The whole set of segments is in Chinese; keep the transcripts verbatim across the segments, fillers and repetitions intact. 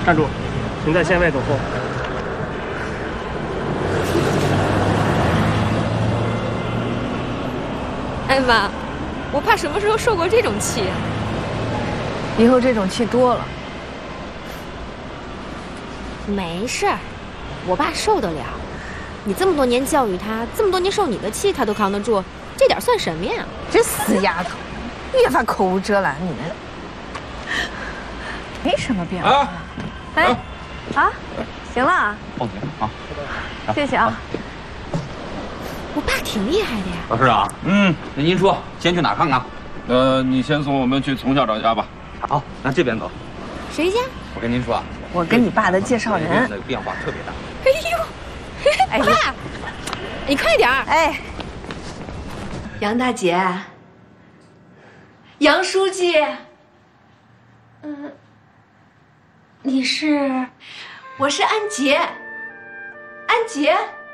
站住，请在线外等候。 哎妈，我怕什么时候受过这种气。 以后这种气多了。 没事儿，我爸受得了。你这么多年教育他，这么多年受你的气，他都扛得住，这点算什么呀？ 这死丫头，越发口无遮拦，你们没什么变化。 啊， 哎，啊，行了啊， 放停啊， 谢谢啊。 我爸挺厉害的呀。 老师啊，嗯，那您说先去哪看看？呃，你先送我们去丛校长家吧。好，那这边走。 谁家？ 我跟您说啊， 我跟你爸的介绍人， 那个变化特别大。 哎呦，快，你快点儿！ 哎， 杨大姐，杨书记，嗯、呃，你是？我是安杰，安杰，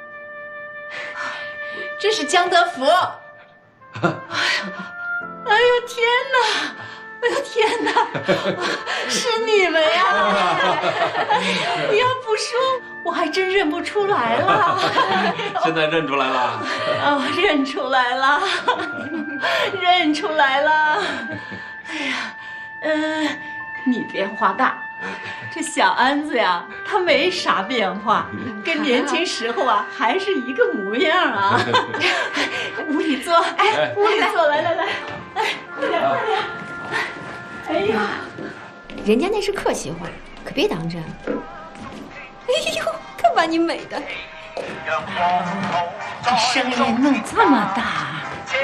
这是江德福。哎呦天哪！哎呦天哪！是你们呀！你要不说，我还真认不出来了。 现在认出来了？ 哦，认出来了，认出来了。哎呀，嗯、呃，你变化大，这小安子呀，他没啥变化，跟年轻时候啊还是一个模样啊。屋里坐，哎，屋里坐，来来来，哎，快点快点。哎呀， 人家那是客气话，可别当真。哎呦，可把你美的！ 这声音弄这么大，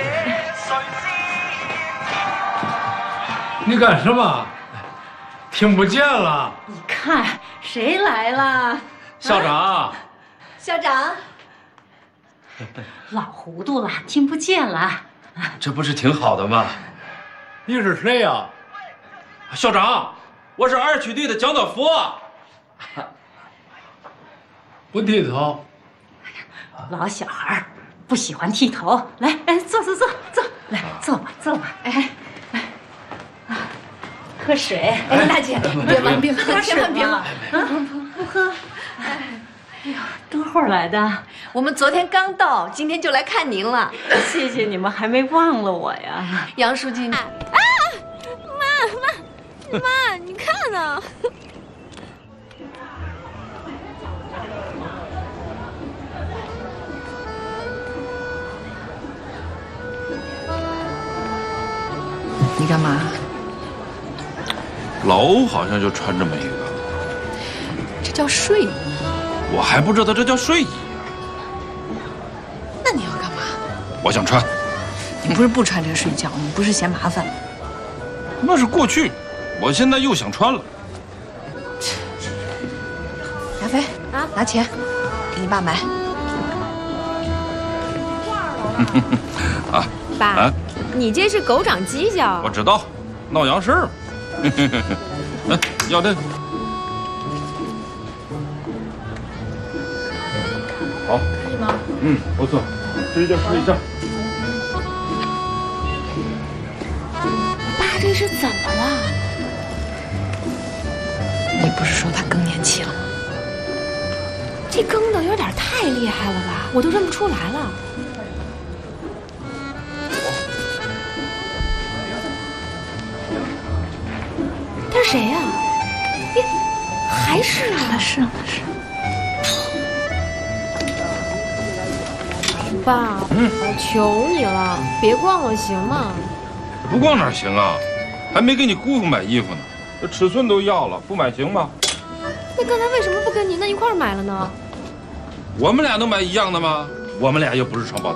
你干什么？听不见了。 你看谁来了？ 校长。啊、 校长，老糊涂了，听不见了。 这不是挺好的吗？你是谁呀、啊？ 校长，我是二区队的江德福。 不剃头。 老小孩不喜欢剃头。来，哎，坐坐坐坐，来坐吧坐吧。哎，来，喝水。哎，大姐，别忙别忙，千万别忙啊！不喝。哎，哎呦，多会儿来的？ 我们昨天刚到，今天就来看您了。 谢谢你们，还没忘了我呀， 杨书记。 啊，妈妈。妈，你看呢？ 你干嘛？ 老欧好像就穿这么一个， 这叫睡衣。 我还不知道这叫睡衣啊。 那你要干嘛？ 我想穿。 你不是不穿这睡觉，你不是嫌麻烦吗？ 那是过去。我现在又想穿了。 亚飞啊，拿钱给你爸买。 啊， 爸， 啊， 你这是狗长犄角。 我知道，闹洋事儿。来，要这个。好，可以吗？嗯，不错，试一下，试一下。 爸，这是怎么了？ 你不是说他更年期了吗？ 这更的有点太厉害了吧，我都认不出来了。他是谁呀、啊？你还是啊？ 是是。 爸，嗯、我求你了，别逛了，行吗？ 不逛哪行啊？还没给你姑父买衣服呢。这尺寸都要了，不买行吗？ 那刚才为什么不跟您那一块儿买了呢？ 我们俩能买一样的吗？我们俩又不是双胞胎。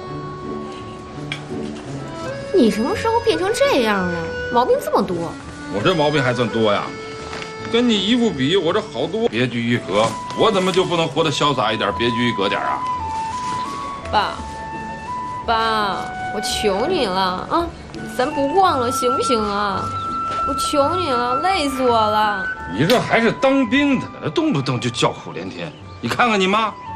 你什么时候变成这样了？毛病这么多。 我这毛病还算多呀？跟你姨父比，我这好多别具一格。我怎么就不能活得潇洒一点，别具一格点啊？ 爸，爸，我求你了啊，咱不逛了，行不行啊？我求你了，累死我了！ 你这还是当兵的呢，动不动就叫苦连天。你看看你妈，